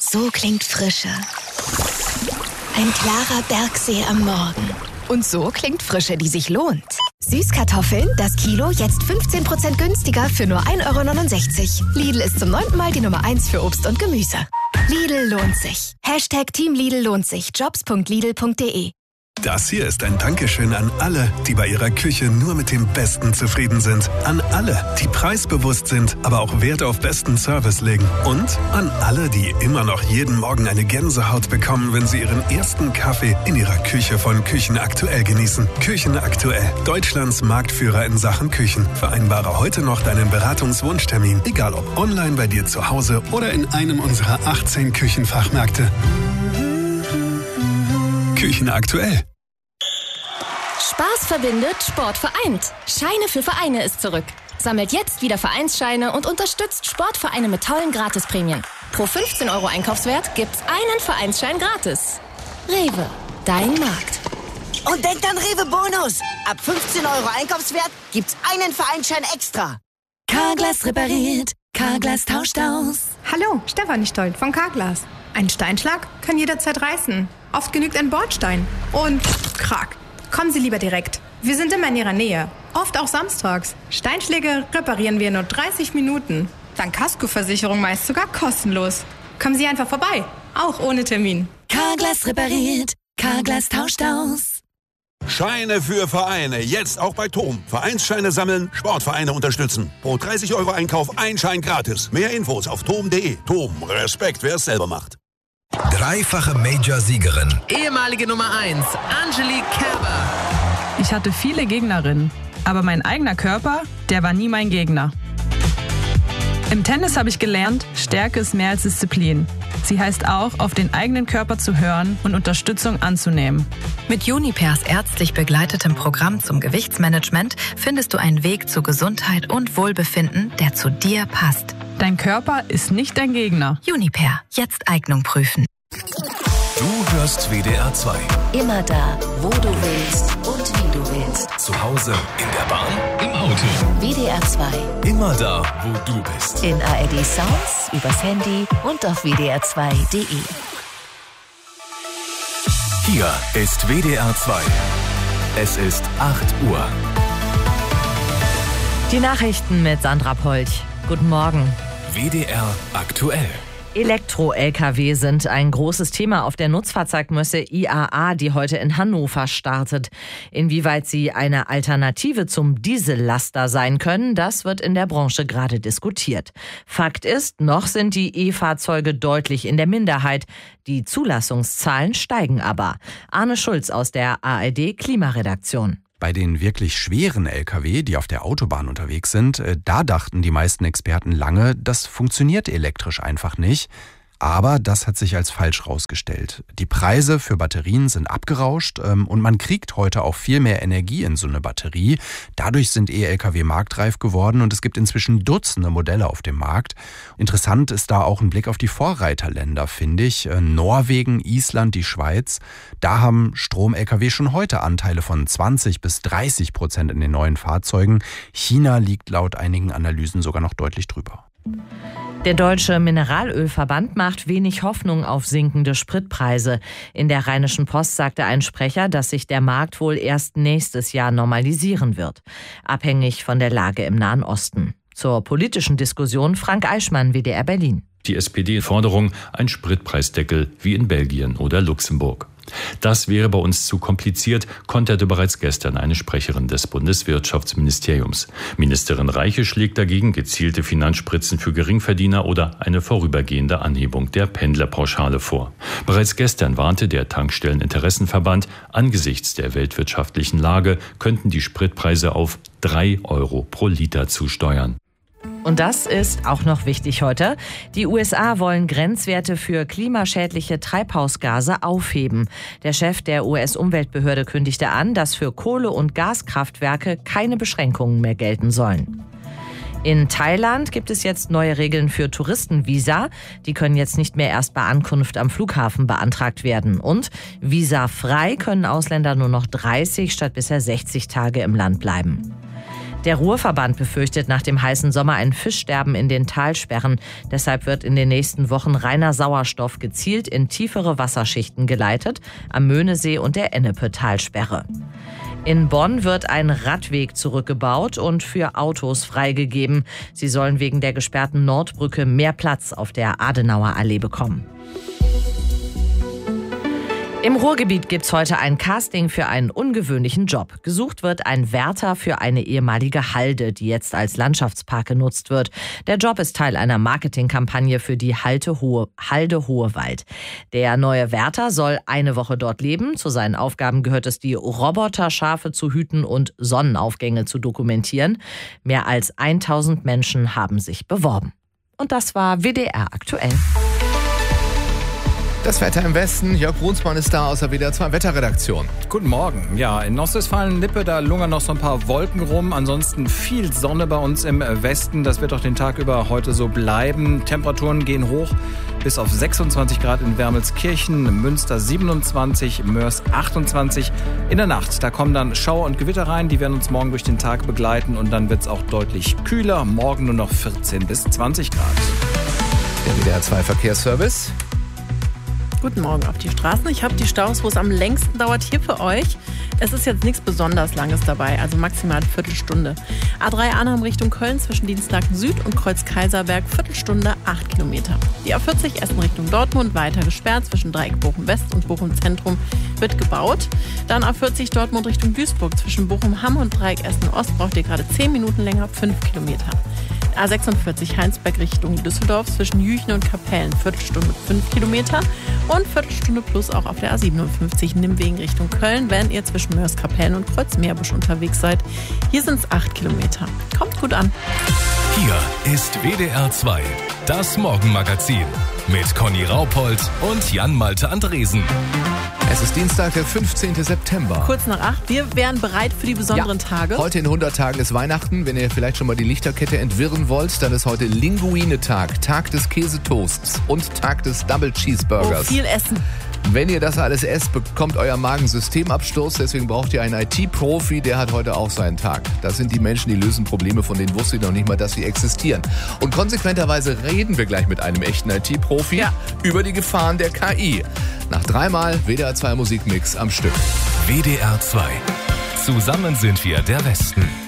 So klingt Frische. Ein klarer Bergsee am Morgen. Und so klingt Frische, die sich lohnt. Süßkartoffeln, das Kilo, jetzt 15% günstiger für nur 1,69 €. Lidl ist zum 9. Mal die Nummer 1 für Obst und Gemüse. Lidl lohnt sich. #Team Lidl lohnt sich. Jobs.lidl.de. Das hier ist ein Dankeschön an alle, die bei ihrer Küche nur mit dem Besten zufrieden sind. An alle, die preisbewusst sind, aber auch Wert auf besten Service legen. Und an alle, die immer noch jeden Morgen eine Gänsehaut bekommen, wenn sie ihren ersten Kaffee in ihrer Küche von Küchenaktuell genießen. Küchenaktuell, Deutschlands Marktführer in Sachen Küchen. Vereinbare heute noch deinen Beratungswunschtermin, egal ob online bei dir zu Hause oder in einem unserer 18 Küchenfachmärkte. Küchenaktuell. Spaß verbindet, Sport vereint. Scheine für Vereine ist zurück. Sammelt jetzt wieder Vereinsscheine und unterstützt Sportvereine mit tollen Gratisprämien. Pro 15 € Einkaufswert gibt's einen Vereinsschein gratis. Rewe, dein Markt. Und denkt an Rewe Bonus. Ab 15 € Einkaufswert gibt's einen Vereinsschein extra. Carglass repariert, Carglass tauscht aus. Hallo, Stefanie Stoll von Carglass. Ein Steinschlag kann jederzeit reißen. Oft genügt ein Bordstein. Und krack. Kommen Sie lieber direkt. Wir sind immer in Ihrer Nähe. Oft auch samstags. Steinschläge reparieren wir in nur 30 Minuten. Dank Kaskoversicherung meist sogar kostenlos. Kommen Sie einfach vorbei. Auch ohne Termin. Carglass repariert, Carglass tauscht aus. Scheine für Vereine, jetzt auch bei TOM. Vereinsscheine sammeln, Sportvereine unterstützen. Pro 30 € Einkauf ein Schein gratis. Mehr Infos auf tom.de. TOM, Respekt, wer es selber macht. Dreifache Major-Siegerin. Ehemalige Nummer 1, Angelique Kerber. Ich hatte viele Gegnerinnen, aber mein eigener Körper, der war nie mein Gegner. Im Tennis habe ich gelernt, Stärke ist mehr als Disziplin. Sie heißt auch, auf den eigenen Körper zu hören und Unterstützung anzunehmen. Mit Junipers ärztlich begleitetem Programm zum Gewichtsmanagement findest du einen Weg zu Gesundheit und Wohlbefinden, der zu dir passt. Dein Körper ist nicht dein Gegner. Juniper, jetzt Eignung prüfen. Du hörst WDR 2. Immer da, wo du willst und wie du willst. Zu Hause, in der Bahn, im Auto. WDR 2. Immer da, wo du bist. In ARD Sounds, übers Handy und auf wdr2.de. Hier ist WDR 2. Es ist 8 Uhr. Die Nachrichten mit Sandra Polch. Guten Morgen. WDR aktuell. Elektro-Lkw sind ein großes Thema auf der Nutzfahrzeugmesse IAA, die heute in Hannover startet. Inwieweit sie eine Alternative zum Diesellaster sein können, das wird in der Branche gerade diskutiert. Fakt ist, noch sind die E-Fahrzeuge deutlich in der Minderheit. Die Zulassungszahlen steigen aber. Arne Schulz aus der ARD-Klimaredaktion. Bei den wirklich schweren Lkw, die auf der Autobahn unterwegs sind, da dachten die meisten Experten lange, das funktioniert elektrisch einfach nicht. Aber das hat sich als falsch rausgestellt. Die Preise für Batterien sind abgerauscht und man kriegt heute auch viel mehr Energie in so eine Batterie. Dadurch sind E-Lkw marktreif geworden und es gibt inzwischen Dutzende Modelle auf dem Markt. Interessant ist da auch ein Blick auf die Vorreiterländer, finde ich. Norwegen, Island, die Schweiz. Da haben Strom-Lkw schon heute Anteile von 20-30% in den neuen Fahrzeugen. China liegt laut einigen Analysen sogar noch deutlich drüber. Der Deutsche Mineralölverband macht wenig Hoffnung auf sinkende Spritpreise. In der Rheinischen Post sagte ein Sprecher, dass sich der Markt wohl erst nächstes Jahr normalisieren wird. Abhängig von der Lage im Nahen Osten. Zur politischen Diskussion Frank Eichmann, WDR Berlin. Die SPD-Forderung, ein Spritpreisdeckel wie in Belgien oder Luxemburg. Das wäre bei uns zu kompliziert, konterte bereits gestern eine Sprecherin des Bundeswirtschaftsministeriums. Ministerin Reiche schlägt dagegen gezielte Finanzspritzen für Geringverdiener oder eine vorübergehende Anhebung der Pendlerpauschale vor. Bereits gestern warnte der Tankstelleninteressenverband, angesichts der weltwirtschaftlichen Lage könnten die Spritpreise auf 3 € pro Liter zusteuern. Und das ist auch noch wichtig heute. Die USA wollen Grenzwerte für klimaschädliche Treibhausgase aufheben. Der Chef der US-Umweltbehörde kündigte an, dass für Kohle- und Gaskraftwerke keine Beschränkungen mehr gelten sollen. In Thailand gibt es jetzt neue Regeln für Touristenvisa. Die können jetzt nicht mehr erst bei Ankunft am Flughafen beantragt werden. Und visafrei können Ausländer nur noch 30 statt bisher 60 Tage im Land bleiben. Der Ruhrverband befürchtet nach dem heißen Sommer ein Fischsterben in den Talsperren. Deshalb wird in den nächsten Wochen reiner Sauerstoff gezielt in tiefere Wasserschichten geleitet, am Möhnesee und der Ennepe-Talsperre. In Bonn wird ein Radweg zurückgebaut und für Autos freigegeben. Sie sollen wegen der gesperrten Nordbrücke mehr Platz auf der Adenauer Allee bekommen. Im Ruhrgebiet gibt's heute ein Casting für einen ungewöhnlichen Job. Gesucht wird ein Wärter für eine ehemalige Halde, die jetzt als Landschaftspark genutzt wird. Der Job ist Teil einer Marketingkampagne für die Halde Hohewald. Der neue Wärter soll eine Woche dort leben. Zu seinen Aufgaben gehört es, die Roboterschafe zu hüten und Sonnenaufgänge zu dokumentieren. Mehr als 1000 Menschen haben sich beworben. Und das war WDR aktuell. Das Wetter im Westen. Jörg Brunsmann ist da aus der WDR 2 Wetterredaktion. Guten Morgen. Ja, in Ostwestfalen-Lippe, da lungern noch so ein paar Wolken rum. Ansonsten viel Sonne bei uns im Westen. Das wird auch den Tag über heute so bleiben. Temperaturen gehen hoch bis auf 26 Grad in Wermelskirchen, Münster 27, Mörs 28. In der Nacht, da kommen dann Schauer und Gewitter rein. Die werden uns morgen durch den Tag begleiten. Und dann wird es auch deutlich kühler. Morgen nur noch 14 bis 20 Grad. Der WDR 2 Verkehrsservice. Guten Morgen auf die Straßen. Ich habe die Staus, wo es am längsten dauert, hier für euch. Es ist jetzt nichts besonders Langes dabei, also maximal eine Viertelstunde. A3 Arnhem Richtung Köln zwischen Dienstlaken Süd und Kreuz Kaiserberg, Viertelstunde 8 Kilometer. Die A40 Essen Richtung Dortmund weiter gesperrt zwischen Dreieck Bochum West und Bochum Zentrum wird gebaut. Dann A40 Dortmund Richtung Duisburg zwischen Bochum Hamm und Dreieck Essen Ost braucht ihr gerade 10 Minuten länger, 5 Kilometer. A46 Heinsberg Richtung Düsseldorf zwischen Jüchen und Kapellen, Viertelstunde 5 Kilometer und Viertelstunde plus auch auf der A57 Nimwegen Richtung Köln, wenn ihr zwischen Mörs, Kapellen und Kreuzmeerbusch unterwegs seid. Hier sind es 8 Kilometer. Kommt gut an. Hier ist WDR 2, das Morgenmagazin mit Conny Raupold und Jan-Malte Andresen. Es ist Dienstag, der 15. September. Kurz nach 8. Wir wären bereit für die besonderen Tage. Heute in 100 Tagen ist Weihnachten. Wenn ihr vielleicht schon mal die Lichterkette entwirren wollt, dann ist heute Linguine-Tag, Tag des Käsetoasts und Tag des Double Cheeseburgers. Oh, viel Essen. Wenn ihr das alles esst, bekommt euer Magen Systemabsturz. Deswegen braucht ihr einen IT-Profi, der hat heute auch seinen Tag. Das sind die Menschen, die lösen Probleme, von denen wusstet ihr noch nicht mal, dass sie existieren. Und konsequenterweise reden wir gleich mit einem echten IT-Profi über die Gefahren der KI. Nach 3-mal WDR 2 Musikmix am Stück. WDR 2. Zusammen sind wir der Westen.